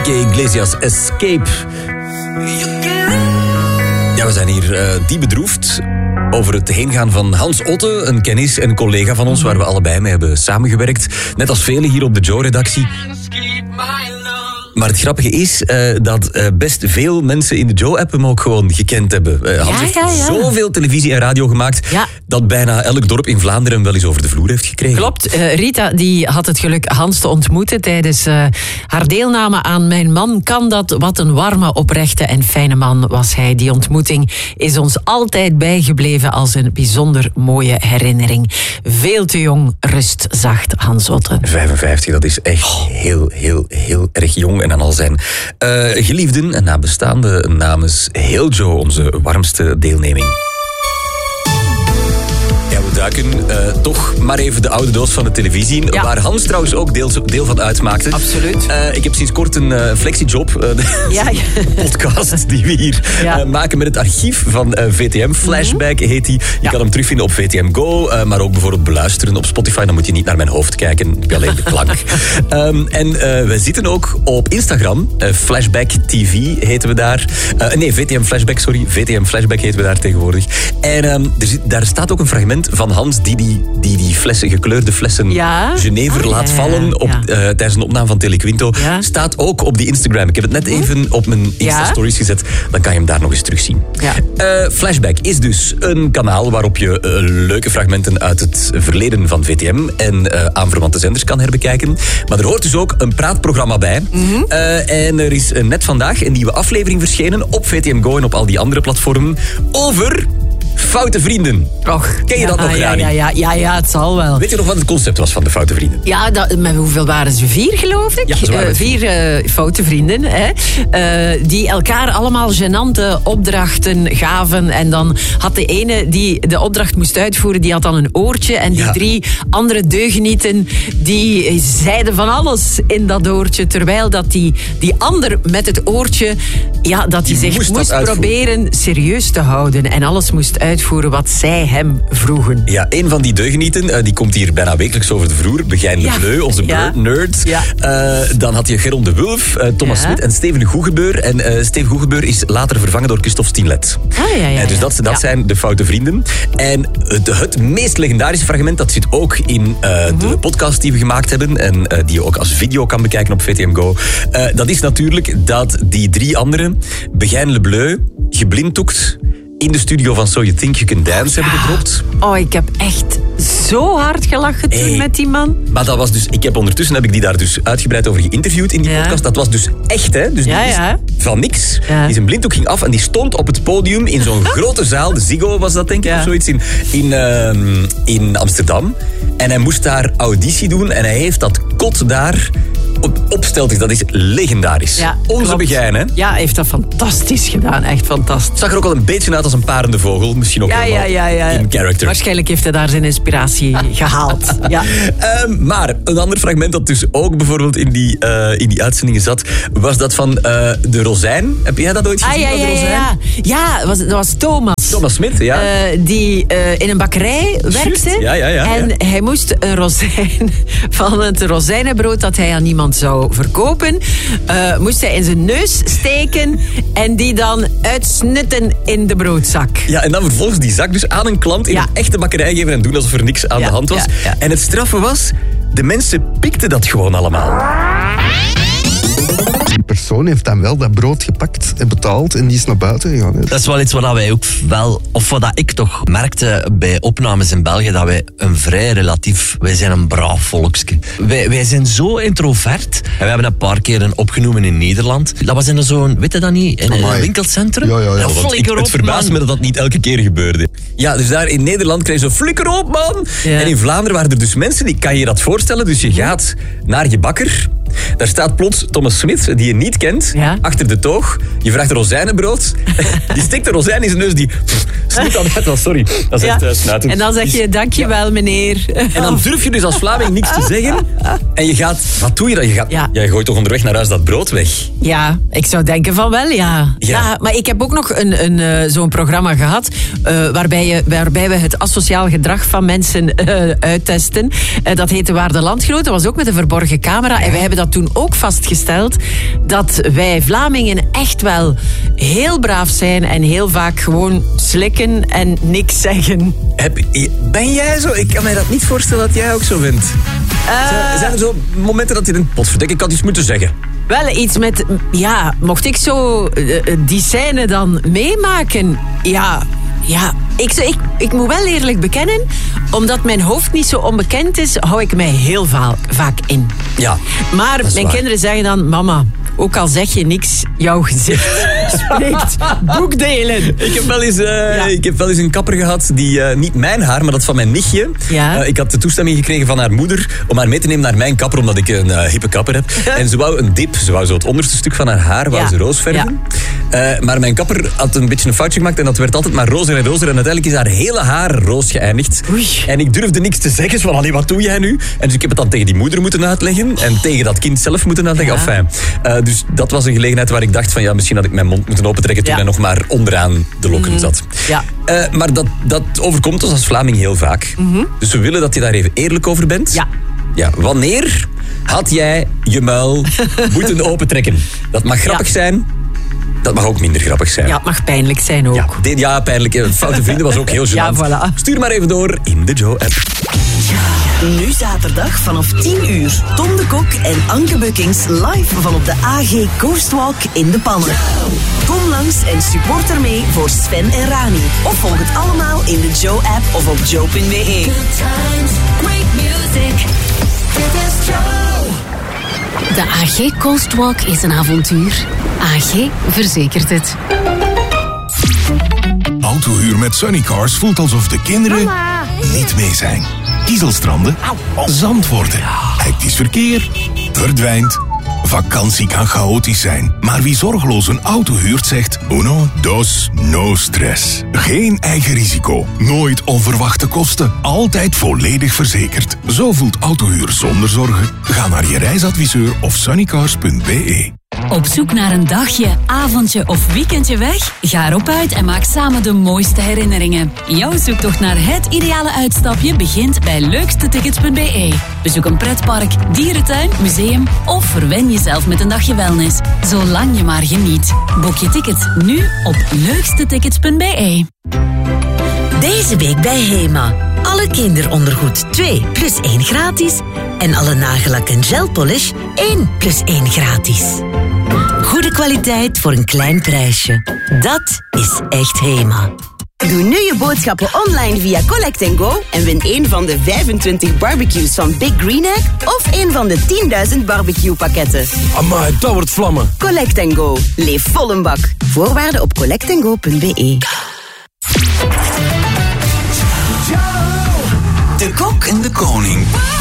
Enrique Iglesias, Escape. Ja, we zijn hier diep bedroefd over het heengaan van Hans Otte, een kennis en collega van ons waar we allebei mee hebben samengewerkt. Net als velen hier op de Joe-redactie. Maar het grappige is dat best veel mensen in de Joe-app hem ook gewoon gekend hebben. Hans heeft zoveel televisie en radio gemaakt dat bijna elk dorp in Vlaanderen hem wel eens over de vloer heeft gekregen. Klopt. Rita die had het geluk Hans te ontmoeten tijdens haar deelname aan Mijn Man kan dat. Wat een warme, oprechte en fijne man was hij. Die ontmoeting is ons altijd bijgebleven als een bijzonder mooie herinnering. Veel te jong, rustzacht Hans Otte. 55, dat is echt heel erg jong. En aan al zijn geliefden en nabestaanden namens heel Joe onze warmste deelneming. Ja, we duiken toch maar even de oude doos van de televisie in. Ja. Waar Hans trouwens ook deel van uitmaakte. Absoluut. Ik heb sinds kort een flexiejob. Een podcast die we hier maken met het archief van VTM. Flashback heet die. Je kan hem terugvinden op VTM Go. Maar ook bijvoorbeeld beluisteren op Spotify. Dan moet je niet naar mijn hoofd kijken. Dan heb je alleen de klank. En we zitten ook op Instagram. Flashback TV heten we daar. VTM Flashback, sorry. VTM Flashback heten we daar tegenwoordig. En daar staat ook een fragment van Hans die flessen, gekleurde flessen Genever laat vallen tijdens een opname van Telequinto. Staat ook op die Instagram. Ik heb het net even op mijn Insta-stories gezet. Dan kan je hem daar nog eens terugzien. Ja. Flashback is dus een kanaal waarop je leuke fragmenten uit het verleden van VTM en aanverwante zenders kan herbekijken. Maar er hoort dus ook een praatprogramma bij. En er is net vandaag een nieuwe aflevering verschenen op VTM Go en op al die andere platformen over Foute Vrienden. Ken je dat nog, Rani? Ja, het zal wel. Weet je nog wat het concept was van de Foute Vrienden? Ja, met hoeveel waren ze? 4, geloof ik? Ja, ze waren 4 foute vrienden. Die elkaar allemaal gênante opdrachten gaven. En dan had de ene die de opdracht moest uitvoeren, die had dan een oortje. En die 3 andere deugenieten, die zeiden van alles in dat oortje. Terwijl dat die ander met het oortje, dat hij zich moest proberen serieus te houden. En alles moest uitvoeren wat zij hem vroegen. Ja, een van die deugenieten, die komt hier bijna wekelijks over de vloer. Begijn Le Bleu, onze nerd. Ja. Dan had je Geron de Wulf, Thomas Smit en Steven Goegebeur. En Steven Goegebeur is later vervangen door Christophe Stienlet. Dus dat zijn de Foute Vrienden. En het meest legendarische fragment, dat zit ook in de podcast die we gemaakt hebben. En die je ook als video kan bekijken op VTM Go. Dat is natuurlijk dat die 3 anderen, Begijn Le Bleu, geblinddoekt in de studio van So You Think You Can Dance hebben gedropt. Oh, ik heb echt zo hard gelachen toen met die man. Maar dat was dus, ondertussen heb ik die daar dus uitgebreid over geïnterviewd in die podcast. Dat was dus echt, hè? Dus die is van niks. Die zijn blinddoek ging af en die stond op het podium in zo'n grote zaal. De Ziggo was dat, denk ik, of zoiets, in Amsterdam. En hij moest daar auditie doen en hij heeft dat kot daar opsteld. Dat is legendarisch. Ja, onze Begijn, hè? Ja, hij heeft dat fantastisch gedaan. Echt fantastisch. Het zag er ook wel een beetje uit als een parende vogel. Misschien ook in character. Waarschijnlijk heeft hij daar zijn inspiratie gehaald. Ja. Maar een ander fragment dat dus ook bijvoorbeeld in die uitzendingen zat, was dat van de Rozijn. Heb jij dat ooit gezien? Ja, dat was Thomas. Thomas Smit, die in een bakkerij werkte. En hij moest een rozijn van het rozijnenbrood dat hij aan niemand zou verkopen, moest hij in zijn neus steken en die dan uitsnutten in de broodzak. Ja, en dan vervolgens die zak dus aan een klant in een echte bakkerij geven en doen alsof er niks aan de hand was. Ja. En het straffe was, de mensen pikten dat gewoon allemaal. Die persoon heeft dan wel dat brood gepakt en betaald en die is naar buiten gegaan. Dat is wel iets wat wij ook wel, of wat ik toch merkte bij opnames in België, dat wij wij zijn een braaf volksje. Wij zijn zo introvert. En we hebben een paar keer opgenomen in Nederland. Dat was in zo'n, weet je dat niet, in een winkelcentrum. Ja. Het verbaast me dat dat niet elke keer gebeurde. Ja, dus daar in Nederland kreeg je zo flikker op, man. Ja. En in Vlaanderen waren er dus mensen, die kan je dat voorstellen. Dus je gaat naar je bakker. Daar staat plots Thomas Smit, die je niet kent, achter de toog. Je vraagt een rozijnenbrood. Die stikt de rozijn in zijn neus, die snoet dat uit. Sorry, dat is echt snuiten. En dan zeg je, dankjewel meneer. En dan durf je dus als Vlaming niks te zeggen. En je gaat, wat doe je dan? Je gooit toch onderweg naar huis dat brood weg? Ja, ik zou denken van wel, ja. Maar ik heb ook nog zo'n programma gehad, waarbij we het asociaal gedrag van mensen uittesten. Dat heette Waar de Landgenoten. Dat was ook met een verborgen camera. En wij hebben dat toen ook vastgesteld dat wij Vlamingen echt wel heel braaf zijn en heel vaak gewoon slikken en niks zeggen. Ben jij zo? Ik kan mij dat niet voorstellen dat jij ook zo bent. Zijn er zo momenten dat je denkt, potverdikke, ik had iets moeten zeggen? Wel, iets met... Ja, mocht ik zo die scène dan meemaken? Ja, ik moet wel eerlijk bekennen, omdat mijn hoofd niet zo onbekend is, hou ik mij heel vaak in. Ja, maar mijn kinderen zeggen dan, mama, ook al zeg je niks, jouw gezicht spreekt boekdelen. Ik heb wel eens een kapper gehad die niet mijn haar, maar dat van mijn nichtje. Ja. Ik had de toestemming gekregen van haar moeder om haar mee te nemen naar mijn kapper, omdat ik een hippe kapper heb. En ze wou een dip, ze wou zo het onderste stuk van haar haar, wou ze roos verven. Ja. Maar mijn kapper had een beetje een foutje gemaakt en dat werd altijd maar rozer en rozer. En uiteindelijk is haar hele haar roos geëindigd. Oei. En ik durfde niks te zeggen, van allee, wat doe jij nu? En dus ik heb het dan tegen die moeder moeten uitleggen en tegen dat kind zelf moeten uitleggen. Ja. Enfin, dus dat was een gelegenheid waar ik dacht van ja, misschien had ik mijn mond moeten opentrekken toen hij nog maar onderaan de lokken zat. Ja. Maar dat overkomt ons als Vlaming heel vaak. Mm-hmm. Dus we willen dat je daar even eerlijk over bent. Ja. Ja, wanneer had jij je muil moeten opentrekken? Dat mag grappig zijn. Dat mag ook minder grappig zijn. Ja, het mag pijnlijk zijn ook. Ja, pijnlijk. Foute vrienden was ook heel gênant. Ja, voilà. Stuur maar even door in de Joe-app. Nu zaterdag vanaf 10 uur. Tom de Kok en Anke Buckings live van op de AG Coastwalk in de Pannen. Kom langs en supporter mee voor Sven en Rani. Of volg het allemaal in de Joe-app of op joe.be. De AG Coastwalk is een avontuur. AG verzekert het. Autohuur met Sunnycars voelt alsof de kinderen niet mee zijn. Kiezelstranden, zand worden, hectisch verkeer, verdwijnt. Vakantie kan chaotisch zijn, maar wie zorgeloos een auto huurt zegt uno, dos, no stress. Geen eigen risico, nooit onverwachte kosten, altijd volledig verzekerd. Zo voelt autohuur zonder zorgen. Ga naar je reisadviseur of sunnycars.be. Op zoek naar een dagje, avondje of weekendje weg? Ga erop uit en maak samen de mooiste herinneringen. Jouw zoektocht naar het ideale uitstapje begint bij leukstetickets.be. Bezoek een pretpark, dierentuin, museum of verwen jezelf met een dagje wellness. Zolang je maar geniet. Boek je tickets nu op leukstetickets.be. Deze week bij Hema. Alle kinderondergoed 2 plus 1 gratis. En alle nagellak en gelpolish 1 plus 1 gratis. Goede kwaliteit voor een klein prijsje. Dat is echt Hema. Doe nu je boodschappen online via Collect & Go en win een van de 25 barbecues van Big Green Egg of een van de 10.000 barbecue pakketten. Amai, dat wordt vlammen. Collect & Go. Leef vol een bak. Voorwaarden op collectandgo.be. De Kok en de Koning.